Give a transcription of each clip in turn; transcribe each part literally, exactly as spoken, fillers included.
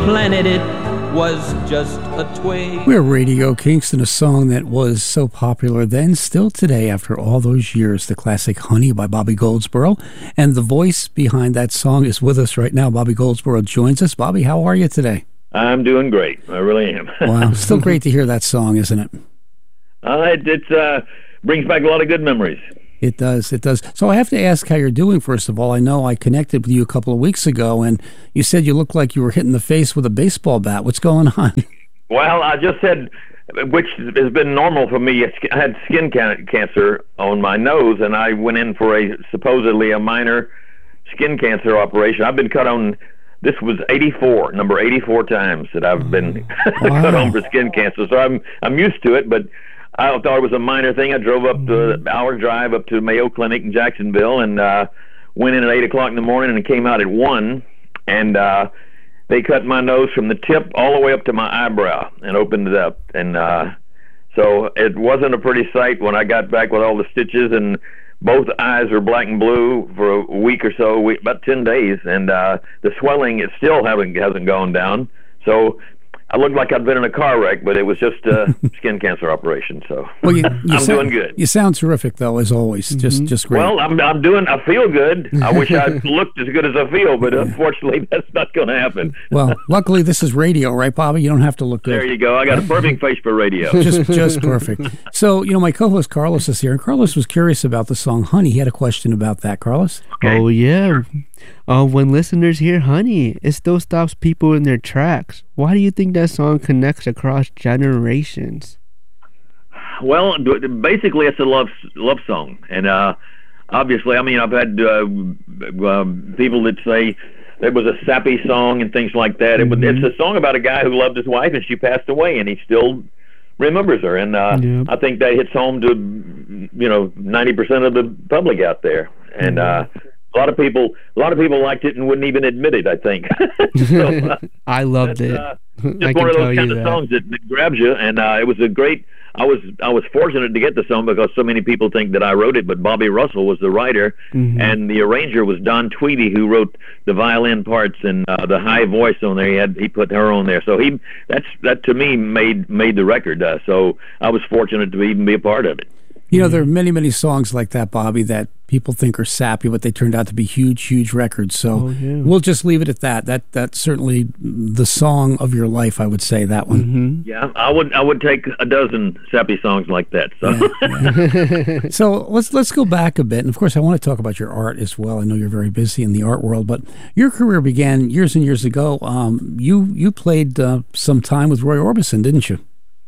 planet, it was just a twig. We're Radio Kingston, a song that was so popular then, still today after all those years. The classic Honey by Bobby Goldsboro. And the voice behind that song is with us right now. Bobby Goldsboro joins us. Bobby, how are you today? I'm doing great. I really am. Wow. Still great to hear that song, isn't it? Uh, it it uh, brings back a lot of good memories. It does, it does. So I have to ask how you're doing, first of all. I know I connected with you a couple of weeks ago, and you said you looked like you were hitting the face with a baseball bat. What's going on? Well, I just had, which has been normal for me, I had skin can- cancer on my nose, and I went in for a supposedly a minor skin cancer operation. I've been cut on, this was eighty-four, number eighty-four times that I've been Wow. cut on for skin cancer. So I'm I'm used to it, but I thought it was a minor thing. I drove up to an hour drive up to Mayo Clinic in Jacksonville and uh, went in at eight o'clock in the morning and came out at one. And uh, they cut my nose from the tip all the way up to my eyebrow and opened it up. And uh, so it wasn't a pretty sight when I got back with all the stitches, and both eyes were black and blue for a week or so, week, about ten days. And uh, the swelling, it still haven't, hasn't gone down. So I looked like I'd been in a car wreck, but it was just a skin cancer operation. So Well, you, you I'm sound, doing good. You sound terrific, though, as always. Mm-hmm. Just, just great. Well, I'm I'm doing. I feel good. I wish I looked as good as I feel, but unfortunately, that's not going to happen. Well, luckily, this is radio, right, Bobby? You don't have to look good. There you go. I got a perfect face for radio. just, just perfect. So, you know, my co-host Carlos is here, and Carlos was curious about the song "Honey." He had a question about that, Carlos. Okay. Oh yeah. Uh, when listeners hear "Honey," it still stops people in their tracks. Why do you think that song connects across generations? Well, basically, it's a love love song, and uh, obviously, I mean, I've had uh, uh, people that say it was a sappy song and things like that. Mm-hmm. It, it's a song about a guy who loved his wife and she passed away, and he still remembers her. And uh, Yep. I think that hits home to, you know, ninety percent of the public out there. And uh, a lot of people, a lot of people liked it and wouldn't even admit it, I think. so, uh, I loved it. Uh, I just can one of tell those you kind of that. songs that, that grabs you, and uh, it was a great. I was I was fortunate to get the song because so many people think that I wrote it, but Bobby Russell was the writer, Mhm. and the arranger was Don Tweedy, who wrote the violin parts and uh, the high voice on there. He had he put her on there, so he that's that to me made made the record. Uh, so I was fortunate to even be a part of it. You know, there are many, many songs like that, Bobby, that people think are sappy, but they turned out to be huge, huge records. So Oh, yeah. we'll just leave it at that. That that's certainly the song of your life, I would say, that one. Mhm. Yeah, I would I would take a dozen sappy songs like that. So. Yeah, yeah. So let's let's go back a bit. And of course, I want to talk about your art as well. I know you're very busy in the art world, but your career began years and years ago. Um, you you played uh, some time with Roy Orbison, didn't you?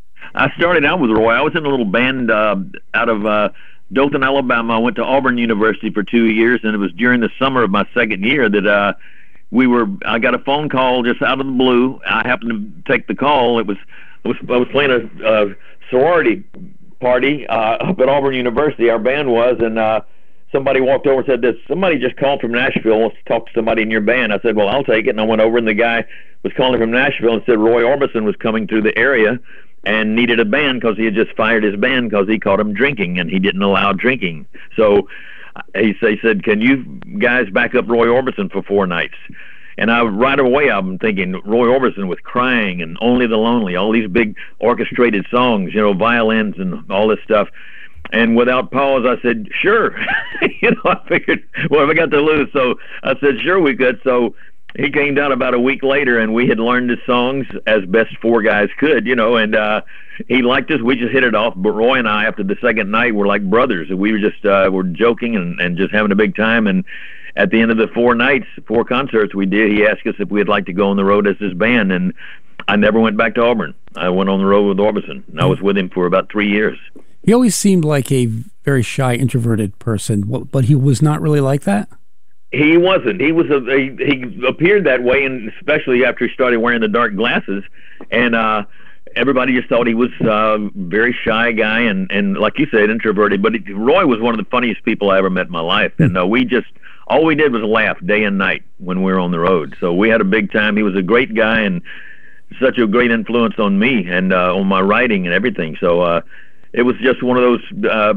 I started out with Roy. I was in a little band uh, out of uh, Dothan, Alabama. I went to Auburn University for two years, and it was during the summer of my second year that uh, we were. I got a phone call just out of the blue. I happened to take the call. It was I was, I was playing a, a sorority party uh, up at Auburn University. Our band was, and uh, somebody walked over and said, "This somebody just called from Nashville. Wants to talk to somebody in your band." I said, "Well, I'll take it." And I went over, and the guy was calling from Nashville and said Roy Orbison was coming through the area and needed a band because he had just fired his band because he caught him drinking, and he didn't allow drinking. So he, he said, "Can you guys back up Roy Orbison for four nights?" And I right away I'm thinking Roy Orbison with Crying and Only the Lonely, all these big orchestrated songs, you know, violins and all this stuff. And without pause, I said, "Sure." you know, I figured, well, if I got to lose, so I said, "Sure, we could." So he came down about a week later, and we had learned his songs as best four guys could, you know, and uh, he liked us. We just hit it off. But Roy and I, after the second night, were like brothers. We were just uh, were joking and, and just having a big time. And at the end of the four nights, four concerts we did, he asked us if we'd like to go on the road as his band. And I never went back to Auburn. I went on the road with Orbison, and I was with him for about three years. He always seemed like a very shy, introverted person, but he was not really like that? He wasn't. He was a, he, he appeared that way, and especially after he started wearing the dark glasses, and uh, everybody just thought he was a uh, very shy guy, and, and like you said, introverted. But it, Roy was one of the funniest people I ever met in my life, and uh, we just all we did was laugh day and night when we were on the road. So we had a big time. He was a great guy and such a great influence on me and uh, on my writing and everything. So uh, it was just one of those. Uh,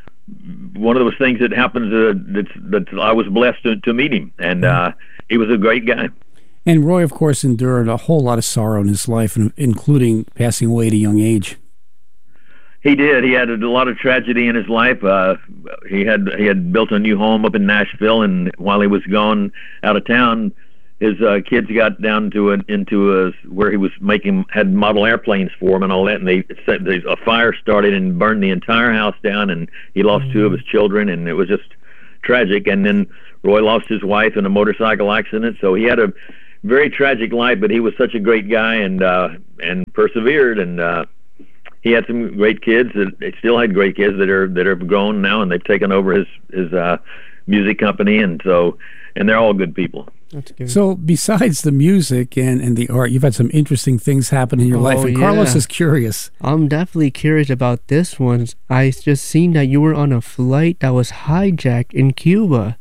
one of those things that happens uh, that that I was blessed to, to meet him, and uh, he was a great guy. And Roy, of course, endured a whole lot of sorrow in his life, including passing away at a young age. He did. He had a lot of tragedy in his life. Uh, he had he had built a new home up in Nashville, and while he was gone out of town, his uh, kids got down to a, into a, where he was making had model airplanes for him and all that, and they said a fire started and burned the entire house down, and he lost mm-hmm. two of his children, and it was just tragic. And then Roy lost his wife in a motorcycle accident, so he had a very tragic life. But he was such a great guy, and uh, and persevered, and. Uh, He had some great kids. That they still had great kids that are that are grown now, and they've taken over his his uh, music company, and so and they're all good people. That's good. So besides the music and, and the art, you've had some interesting things happen in your oh, life, and yeah. Carlos is curious. I'm definitely curious about this one. I just seen that you were on a flight that was hijacked in Cuba.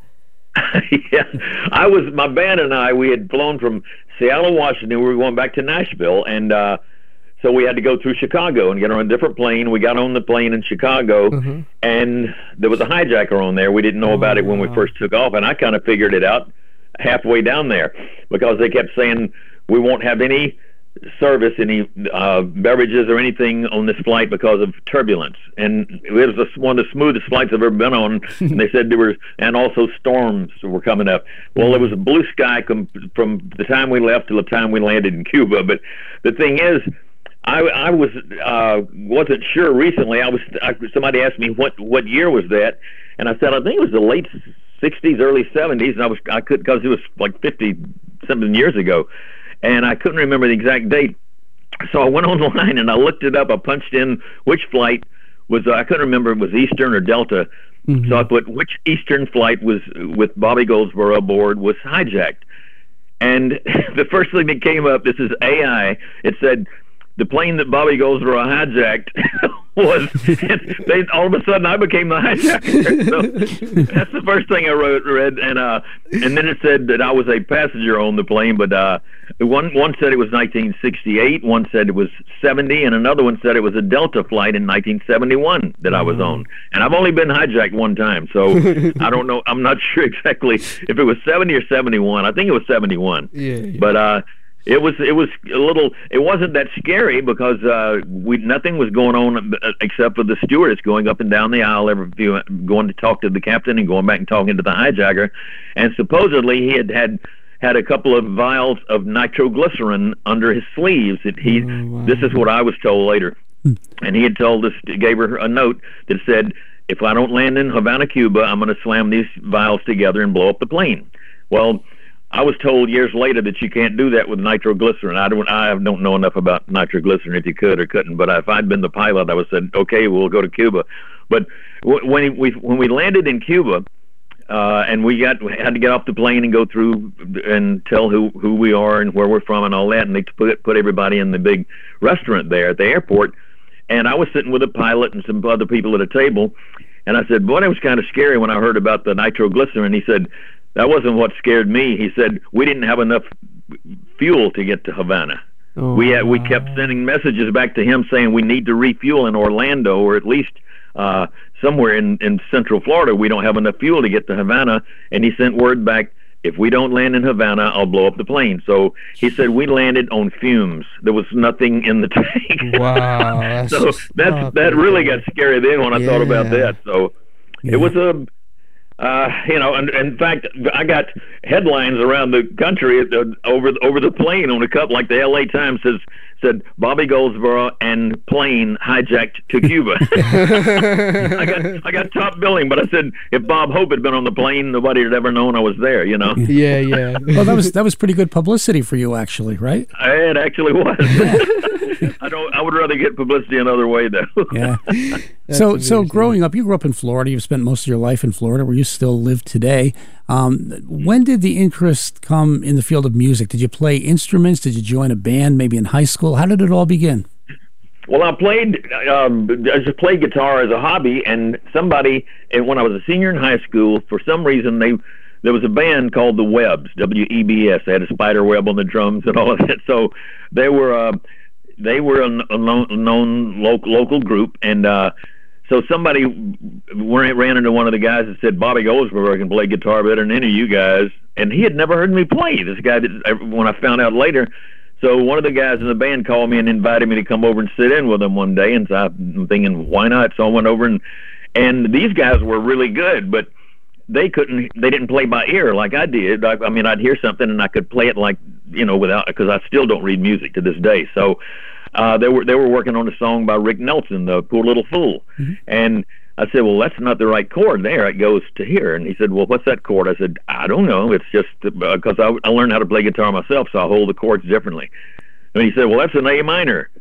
Yeah, I was. My band and I, we had flown from Seattle, Washington. We were going back to Nashville, and. Uh, So we had to go through Chicago and get on a different plane. We got on the plane in Chicago, mm-hmm. and there was a hijacker on there. We didn't know oh, about it when wow. we first took off, and I kind of figured it out halfway down there because they kept saying we won't have any service, any uh, beverages or anything on this flight because of turbulence. And it was one of the smoothest flights I've ever been on. And they said there were, and also storms were coming up. Well, it was a blue sky com- from the time we left to the time we landed in Cuba. But the thing is, I, I was uh, wasn't sure recently. I was I, somebody asked me what what year was that, and I said I think it was the late sixties, early seventies, and I was I could because it was like fifty something years ago, and I couldn't remember the exact date. So I went online and I looked it up. I punched in which flight was uh, I couldn't remember if it was Eastern or Delta. Mm-hmm. So I put which Eastern flight was with Bobby Goldsboro aboard was hijacked, and the first thing that came up, this is A I. It said. The plane that Bobby Goldsboro hijacked was, they, all of a sudden I became the hijacker. So that's the first thing I wrote, read, and uh, and then it said that I was a passenger on the plane, but uh, one one said it was nineteen sixty-eight, one said it was seventy, and another one said it was a Delta flight in nineteen seventy-one that I was on. And I've only been hijacked one time, so I don't know, I'm not sure exactly if it was seventy or seventy-one. I think it was seventy-one. Yeah, yeah. But uh, It was it was a little. It wasn't that scary because uh, we nothing was going on except for the stewardess going up and down the aisle every few, going to talk to the captain and going back and talking to the hijacker, and supposedly he had had had a couple of vials of nitroglycerin under his sleeves. That he. Oh, wow. This is what I was told later, and he had told us, gave her a note that said, "If I don't land in Havana, Cuba, I'm going to slam these vials together and blow up the plane." Well, I was told years later that you can't do that with nitroglycerin. I don't. I don't know enough about nitroglycerin if you could or couldn't. But if I'd been the pilot, I would have said, "Okay, we'll go to Cuba." But when we when we landed in Cuba, uh, and we got we had to get off the plane and go through and tell who who we are and where we're from and all that, and they put put everybody in the big restaurant there at the airport. And I was sitting with a pilot and some other people at a table, and I said, "Boy, that was kind of scary when I heard about the nitroglycerin." He said, "That wasn't what scared me." He said, "We didn't have enough fuel to get to Havana." Oh, we had, we kept sending messages back to him saying we need to refuel in Orlando or at least uh, somewhere in, in Central Florida. We don't have enough fuel to get to Havana. And he sent word back, "If we don't land in Havana, I'll blow up the plane." So he said we landed on fumes. There was nothing in the tank. Wow. That's so that that really got scary then when I yeah. thought about that. So yeah. It was a... Uh, you know, and, and in fact, I got headlines around the country uh, over over the plane on a cup, like the L A Times says said Bobby Goldsboro and plane hijacked to Cuba. I got I got top billing, but I said if Bob Hope had been on the plane, nobody had ever known I was there. You know? Yeah, yeah. Well, that was that was pretty good publicity for you, actually, right? It actually was. I don't. I would rather get publicity another way, though. Yeah. So, so growing up, you grew up in Florida. You've spent most of your life in Florida, where you still live today. Um, when did the interest come in the field of music? Did you play instruments? Did you join a band, maybe in high school? How did it all begin? Well, I played. Um, I just played guitar as a hobby, and somebody, and when I was a senior in high school, for some reason they. There was a band called the Webbs, W E B S. They had a spider web on the drums and all of that. So they were uh, they were a, a known, known local, local group, and uh, so somebody ran into one of the guys and said, Bobby Goldsboro can play guitar better than any of you guys. And he had never heard me play. This guy, did, when I found out later. So one of the guys in the band called me and invited me to come over and sit in with him one day. And so I'm thinking, why not? So I went over, and and these guys were really good, but they couldn't, they didn't play by ear like I did. I, I mean, I'd hear something and I could play it like, you know, without, because I still don't read music to this day. So uh, they were they were working on a song by Rick Nelson, the Poor Little Fool. Mm-hmm. And I said, well, that's not the right chord there. It goes to here. And he said, well, what's that chord? I said, I don't know. It's just because uh, I, I learned how to play guitar myself, so I hold the chords differently. And he said, well, that's an A minor.